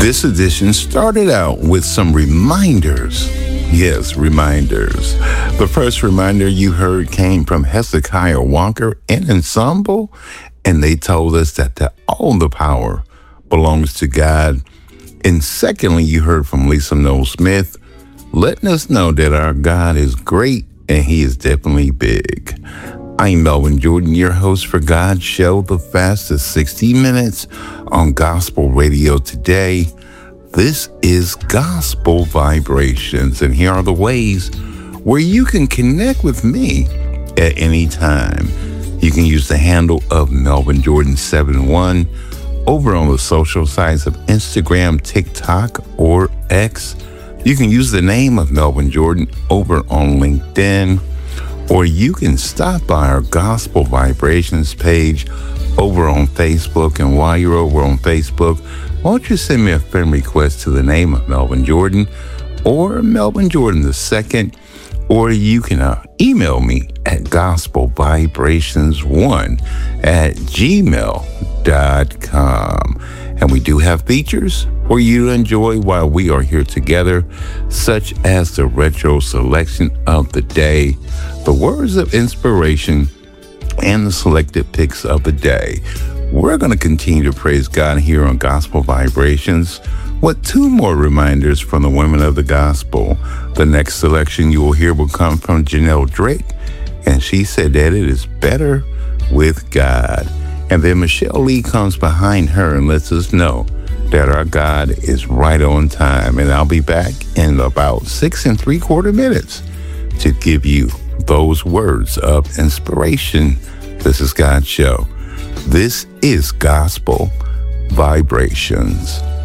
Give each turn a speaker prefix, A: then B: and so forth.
A: This edition started out with some reminders. Yes, reminders. The first reminder you heard came from Hezekiah Walker and Ensemble, and they told us that all the power belongs to God. And secondly, you heard from Lisa Noel Smith, letting us know that our God is great and he is definitely big. I'm Melvin Jordan, your host for God's show, The Fastest 60 Minutes on Gospel Radio Today. This is Gospel Vibrations, and here are the ways where you can connect with me at any time. You can use the handle of Melvin Jordan 71 over on the social sites of Instagram, TikTok, or X. You can use the name of Melvin Jordan over on LinkedIn, or you can stop by our Gospel Vibrations page over on Facebook. And while you're over on Facebook, won't you send me a friend request to the name of Melvin Jordan or Melvin Jordan II, or you can email me at gospelvibrations1@gmail.com. And we do have features for you to enjoy while we are here together, such as the retro selection of the day, the words of inspiration, and the selected picks of the day. We're going to continue to praise God here on Gospel Vibrations with two more reminders from the women of the gospel. The next selection you will hear will come from Janelle Drake, and she said that it is better with God. And then Michelle Lee comes behind her and lets us know that our God is right on time. And I'll be back in about 6 3/4 minutes to give you those words of inspiration. This is God's show. This is Gospel Vibrations.